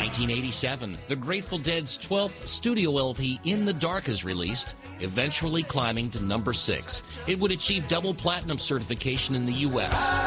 1987, the Grateful Dead's 12th studio LP, In the Dark, is released, eventually climbing to number 6. It would achieve double platinum certification in the U.S.